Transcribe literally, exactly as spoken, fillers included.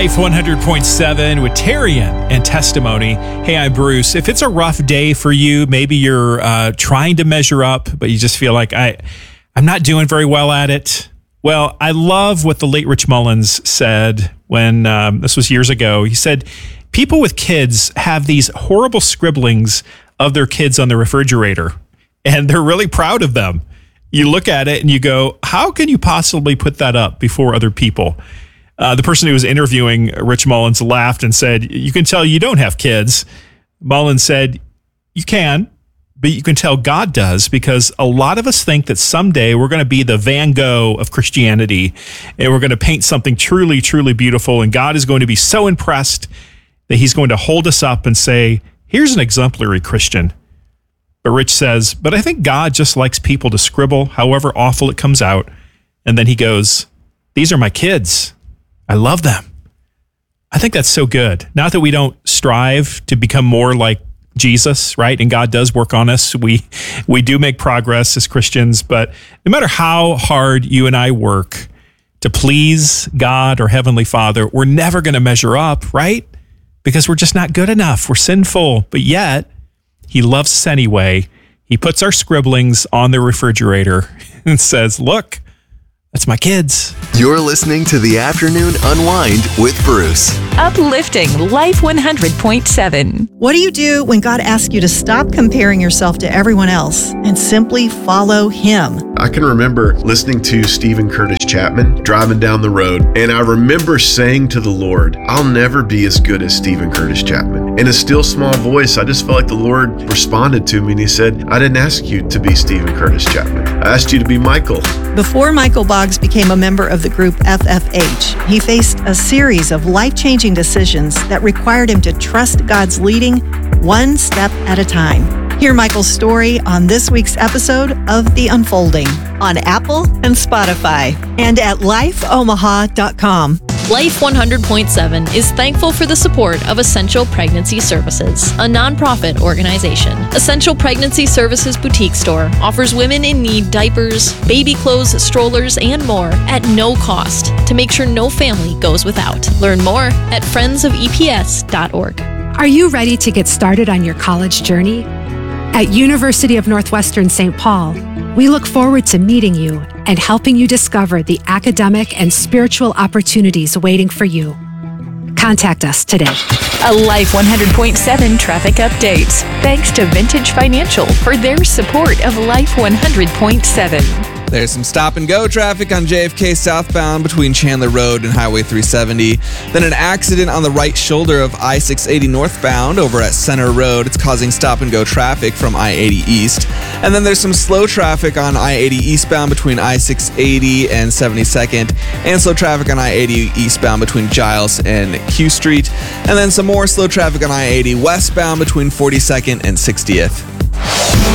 Life one hundred point seven with Tarian and Testimony. Hey, I'm Bruce. If it's a rough day for you, maybe you're uh, trying to measure up, but you just feel like I, I'm not doing very well at it. Well, I love what the late Rich Mullins said when um, this was years ago. He said, people with kids have these horrible scribblings of their kids on the refrigerator, and they're really proud of them. You look at it and you go, how can you possibly put that up before other people? Uh, the person who was interviewing Rich Mullins laughed and said, you can tell you don't have kids. Mullins said, you can, but you can tell God does, because a lot of us think that someday we're going to be the Van Gogh of Christianity, and we're going to paint something truly, truly beautiful, and God is going to be so impressed that he's going to hold us up and say, here's an exemplary Christian. But Rich says, but I think God just likes people to scribble however awful it comes out. And then he goes, these are my kids. I love them. I think that's so good. Not that we don't strive to become more like Jesus, right? And God does work on us. We we do make progress as Christians, but no matter how hard you and I work to please God or Heavenly Father, we're never going to measure up, right? Because we're just not good enough. We're sinful, but yet he loves us anyway. He puts our scribblings on the refrigerator and says, look, that's my kids. You're listening to The Afternoon Unwind with Bruce. Uplifting Life one hundred point seven. What do you do when God asks you to stop comparing yourself to everyone else and simply follow Him? I can remember listening to Stephen Curtis Chapman driving down the road, and I remember saying to the Lord, I'll never be as good as Stephen Curtis Chapman. In a still small voice, I just felt like the Lord responded to me, and he said, I didn't ask you to be Stephen Curtis Chapman. I asked you to be Michael. Before Michael Boggs became a member of the group F F H, he faced a series of life-changing decisions that required him to trust God's leading one step at a time. Hear Michael's story on this week's episode of The Unfolding on Apple and Spotify and at life omaha dot com. Life one hundred point seven is thankful for the support of Essential Pregnancy Services, a nonprofit organization. Essential Pregnancy Services Boutique Store offers women in need diapers, baby clothes, strollers, and more at no cost to make sure no family goes without. Learn more at friends of E P S dot org. Are you ready to get started on your college journey? At University of Northwestern Saint Paul, we look forward to meeting you and helping you discover the academic and spiritual opportunities waiting for you. Contact us today. A Life one hundred point seven traffic update. Thanks to Vintage Financial for their support of Life one hundred point seven. There's some stop and go traffic on J F K southbound between Chandler Road and Highway three seventy. Then an accident on the right shoulder of I six eighty northbound over at Center Road. It's causing stop and go traffic from I eighty east. And then there's some slow traffic on I eighty eastbound between I six eighty and seventy-second. And slow traffic on I eighty eastbound between Giles and Q Street. And then some more slow traffic on I eighty westbound between forty-second and sixtieth.